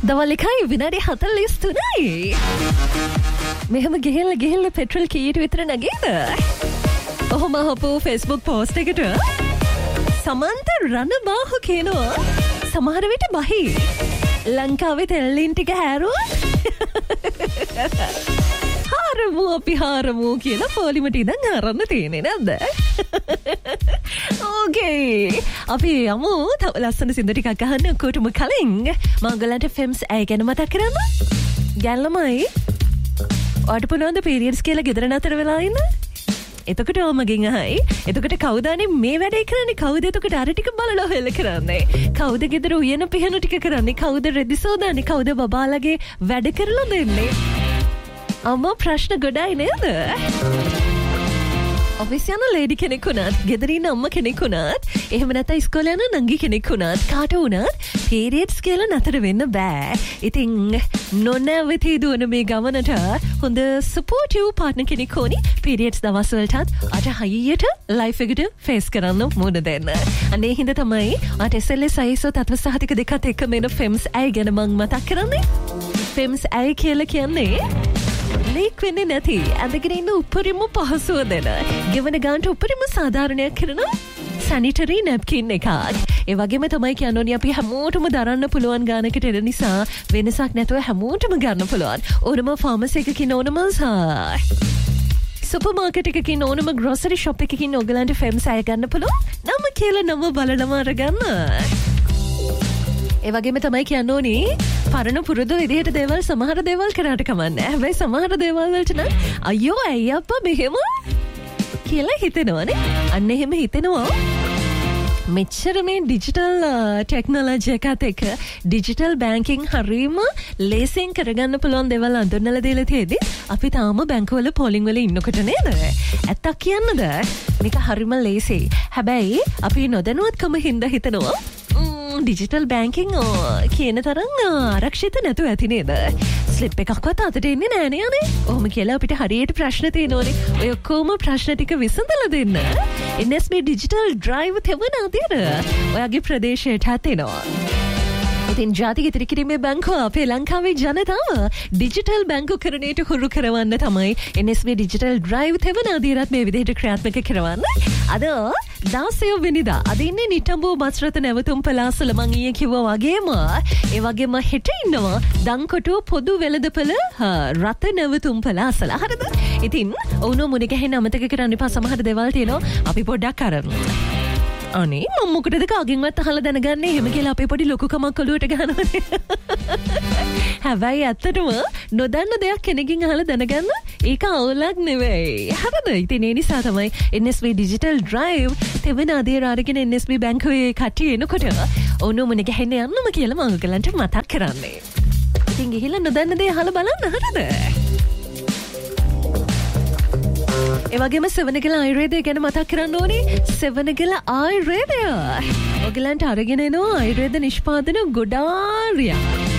දවල් 1යි විනාඩි 43යි. මෙහෙම ගෙහෙල්ල පෙට්‍රල් කීයට විතර නැගීද? ඔහොම අපෝ Facebook post එකට සමන්ත රණබාහු කියනවා සමහර විට බහි ලංකාවේ තෙල්ලින් ටික හැරුවොත් හාරමු කියලා පොලිමට ඉඳන් හරන්න තියෙන්නේ නැද්ද? ඕකේ. අපි යමු තව ලස්සන සින්දු ටිකක් අහන්න කොටුම කලින් මංගලන්ට ෆිල්ම්ස් ඇයි ගැන මතක් කරන්න. ගැල්ලමයි ඔයාට පුළුවන් ද පීරියඩ්ස් කියලා ගෙදර නතර වෙලා ඉන්න? එතකොට මගෙන් අහයි. එතකොට කවුදානේ මේ වැඩේ කරන්නේ? කවුද එතකොට අර ටික බලලා හොයලා කරන්නේ? කවුද ගෙදර උයන පිහන ටික කරන්නේ? කවුද රෙදි සෝදාන්නේ? කවුද බබාලගේ වැඩ කරලා දෙන්නේ? අම්මා ප්‍රශ්න ගොඩයි නේද? ඔෆිස් යන ලේඩි කෙනෙක් වුණත්, ගෙදර ඉන්න අම්මා කෙනෙක් වුණත්, එහෙම නැත්නම් ඉස්කෝලේ යන නංගි කෙනෙක් වුණත්, කාට වුණත් පීරියඩ්ස් කියලා නතර වෙන්න බෑ. ඉතින් නොනැවතී දුවන මේ ගමනට හොඳ සපෝටිව් පාර්ට්නර් කෙනෙක් ඕනි. පීරියඩ්ස් දවස් වලටත් අට හයියට ලයිෆ් එකට ෆේස් කරන්න මුණ දෙන්න. අනේ හින්දා තමයි අට SLS ISO තත්ත්ව සහතික දෙකත් එක්ක මෙන්න ෆෙම්ස් ඇයි ගැන මම මතක් කරන්නේ. ෆෙම්ස් ඇයි කියලා කියන්නේ ලීක් වෙන්නේ නැති ඇඳගෙන ඉන්න උපරිම පහසුව දෙන ගෙවන ගානට උපරිම සාධාරණයක් කරන සැනිටරි නැප්කින් එකක්. ඒ වගේම තමයි කියනෝනේ අපි හැමෝටම දරන්න පුළුවන් ගානකට එන නිසා වෙනසක් නැතුව හැමෝටම ගන්න පුළුවන්. ඕනම ෆාමසි එකකින් ඕනම සුපර් මාකට් එකකින් ඕනම ග්‍රොසරි ෂොප් එකකින් ඔයගලන්ට ෆෙම්ස් අය ගන්න පුළුවන්. නම කියලා නම බලලම අරගන්න. ඒ වගේම තමයි කියනෝනේ පරණ පුරුදු විදිහට දේවල් සමහර දේවල් කරාට කමන්නේ. හැබැයි සමහර දේවල් වලට නම් අයියෝ ඇයි අප්පා මෙහෙම කියලා හිතෙනවනේ. අන්න එහෙම හිතෙනවා. මෙච්චර මේ ඩිජිටල් ටෙක්නොලොජි එකත් එක්ක ඩිජිටල් බැංකින් හරීම ලේසියෙන් කරගන්න පුළුවන් දේවල් අඳුරලා දීලා තියෙදි අපි තාම බැංකුවල පෝලිං වල ඉන්නකොට නේද? ඇත්තක් කියන්නද? මේක හරීම ලේසි. හැබැයි අපි නොදැනුවත්කම හින්දා හිතනවා ඩිජිටල් බැංකින් කියන තරම් ආරක්ෂිත නැතුව ඇති නේද? ස්ලිප් එකක්වත් අතට එන්නේ නෑනේ අනේ. ඔහොම කියලා අපිට හරියට ප්‍රශ්න තියෙනෝනේ. ඔය ඔක්කොම ප්‍රශ්න ටික විසඳලා දෙන්න NSB ඩිජිටල් ඩ්‍රයිව් තෙවන අදින ඔයාගේ ප්‍රදේශයට එනවා. ඉතින් ජාතික ඉතිරිකිරීමේ බැංකුව අපේ ලංකාවේ ජනතාව ඩිජිටල් බැංකුකරණයට හුරු කරවන්න තමයි NSB ඩිජිටල් ඩ්‍රයිව් තෙවන අදිරත් මේ විදිහට ක්‍රියාත්මක කරවන්න. අද 16 වෙනිදා අද ඉන්නේ නිට්ටඹුව බස්රථ නැවතුම් පලාසල මං ඊයේ කිව්වා වගේම ඒ වගේම හෙට ඉන්නවා දංකොටුව පොදු වෙළඳපොළ රථ නැවතුම් පලාසල. හරිද? ඉතින් ඔවුනෝ මුණ ගැහෙන්න අමතක කරන්න එපා. සමහර දේවල් තියෙනවා අපි පොඩ්ඩක් කරමු. අනේ මම මොකටද කාගෙන්වත් අහලා දැනගන්නේ එහෙම කියලා අපේ පොඩි ලොකුකමක් ඔලුවට ගන්නවනේ. හැබැයි ඇත්තටම නොදන්න දෙයක් කෙනකින් අහලා දැනගන්න ඒක අවුලක් නෙවෙයි. හරිද? ඉතින් ඒ නිසා තමයි NSB ඩිජිටල් ඩ්‍රයිව් තෙවන අදියර අරගෙන NSB බැංකුවේ කට්ටිය එනකොට ඔන්න මොන ගහන්න යන්නම කියලා මම ඔයගලන්ට මතක් කරන්නේ. ඉතින් ගිහිල්ලා නොදන්න දේ අහලා බලන්න. හරිද? ඒ වගේම සෙවනගල ආයුර්වේදය ගැන මතක් කරන්න ඕනේ. සෙවනගල ආයුර්වේදය ඔයගලන්ට අරගෙන එනවා ආයුර්වේද නිෂ්පාදන ගොඩාරියක්.